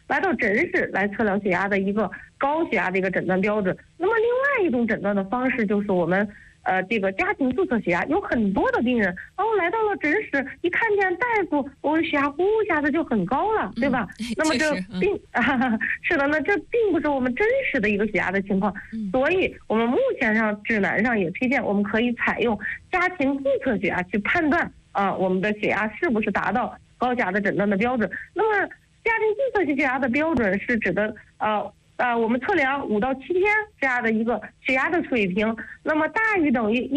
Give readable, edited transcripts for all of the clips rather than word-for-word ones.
来到诊室来测量血压的一个高血压的一个诊断标准。那么另外一种诊断的方式就是我们这个家庭自测血压，有很多的病人，然后来到了诊室，一看见大夫，我血压呼一下子就很高了，对吧？那么这并是的，那这并不是我们真实的一个血压的情况，所以我们目前上指南上也推荐我们可以采用家庭自测血压去判断我们的血压是不是达到高血压的诊断的标准。那么家庭自测血压的标准是指的我们测量5到7天这样的一个血压的水平，那么大于等于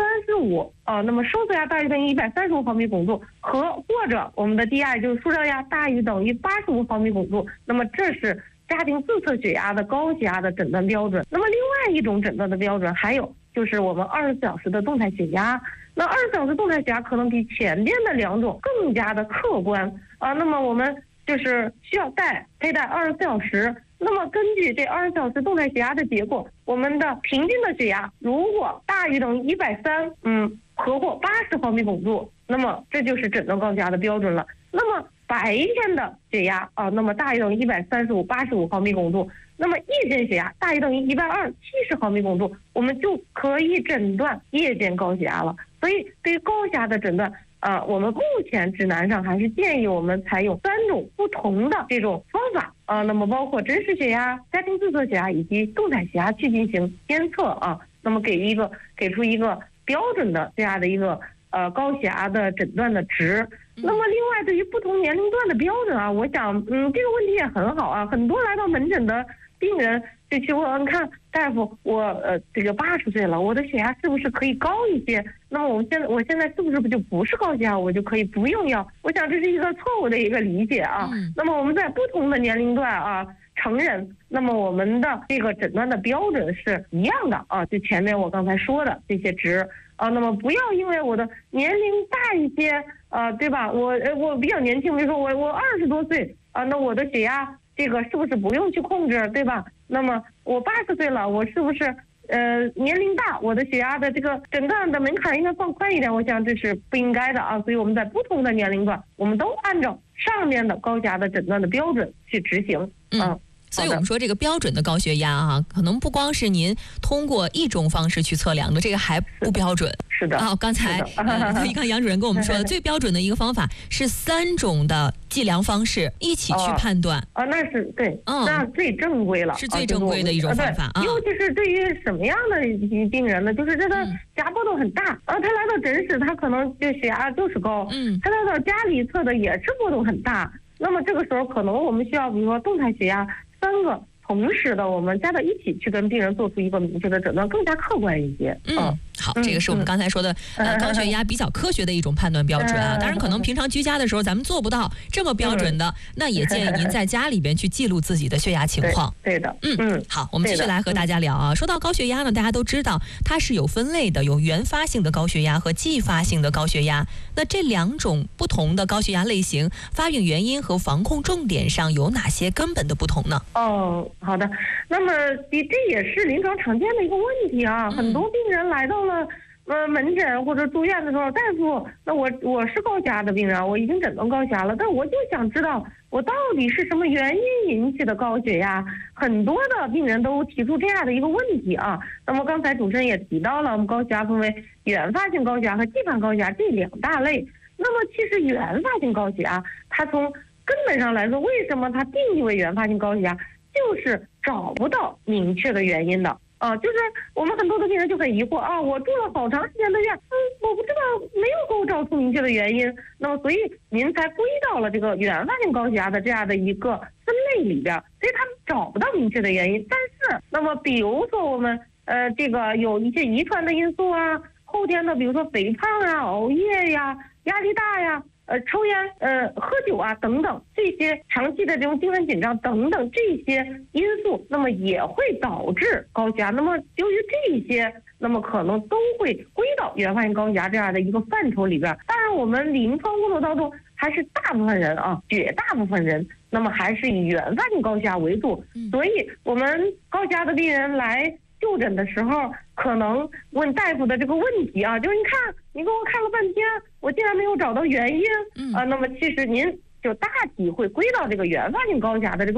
135那么收缩压大于等于135毫米汞柱或者我们的 DI 就是输尿压大于等于85毫米汞柱，那么这是家庭自测血压的高血压的诊断标准。那么另外一种诊断的标准还有就是我们24小时的动态血压。那24小时动态血压可能比前面的2种更加的客观那么我们就是需要佩戴24小时。那么根据这24小时动态血压的结果，我们的平均的血压如果大于等于130和或80毫米汞柱，那么这就是诊断高血压的标准了。那么白天的血压那么大于等于135、85毫米汞柱，那么夜间血压大于等于120、70毫米汞柱，我们就可以诊断夜间高血压了。所以对于高血压的诊断我们目前指南上还是建议我们采用3种不同的这种方法那么包括真实血压、家庭自测血压以及动态血压去进行监测那么给出一个标准的这样的一个高血压的诊断的值。那么另外对于不同年龄段的标准我想这个问题也很好很多来到门诊的病人就去问看大夫，我这个80岁了，我的血压是不是可以高一些？那么我现在是不是就不是高血压，我就可以不用药？我想这是一个错误的一个理解那么我们在不同的年龄段成人，那么我们的这个诊断的标准是一样的就前面我刚才说的这些值那么不要因为我的年龄大一些对吧？我比较年轻，比如说我20多岁那我的血压这个是不是不用去控制，对吧？那么我80岁了，我是不是年龄大，我的血压的这个诊断的门槛应该放宽一点？我想这是不应该的所以我们在不同的年龄段，我们都按照上面的高血压的诊断的标准去执行所以我们说这个标准的高血压可能不光是您通过一种方式去测量的，这个还不标准。 是的刚才一看杨主任跟我们说的最标准的一个方法是3种的计量方式一起去判断那是对那最正规了， 是最正规的一种方法尤其是对于什么样的病人呢？就是这个血压波动很大他来到诊室他可能就血压就是高他来到家里测的也是波动很大，那么这个时候可能我们需要比如说动态血压3个同时的我们加到一起去跟病人做出一个明确的诊断，更加客观一些好，这个是我们刚才说的高血压比较科学的一种判断标准当然可能平常居家的时候咱们做不到这么标准的那也建议您在家里边去记录自己的血压情况对的好，我们继续来和大家聊说到高血压呢，大家都知道它是有分类的，有原发性的高血压和继发性的高血压。那这2种不同的高血压类型发病原因和防控重点上有哪些根本的不同呢？ 好的，那么这也是临床常见的一个问题很多病人来到了门诊或者住院的时候，大夫，那我是高血压的病人我已经诊断高血压了，但我就想知道我到底是什么原因引起的高血压。很多的病人都提出这样的一个问题那么刚才主持人也提到了，我们高血压分为原发性高血压和继发高血压这2大类。那么其实原发性高血压它从根本上来说，为什么它定义为原发性高血压，就是找不到明确的原因的就是我们很多的病人就很疑惑我住了好长时间的院我不知道，没有给我找出明确的原因，那么所以您才归到了这个原发性高血压的这样的一个分类里边，所以他们找不到明确的原因。但是那么比如说我们这个有一些遗传的因素后天的比如说肥胖熬夜呀、压力大呀抽烟喝酒等等，这些长期的这种精神紧张等等这些因素，那么也会导致高血压。那么由于这些，那么可能都会归到原发性高血压这样的一个范畴里边。当然我们临床工作当中还是大部分人绝大部分人那么还是以原发性高血压为主所以我们高血压的病人来就诊的时候，可能问大夫的这个问题就是你看你给我看了半天，我竟然没有找到原因那么其实您就大体会归到这个原发性高血压的这个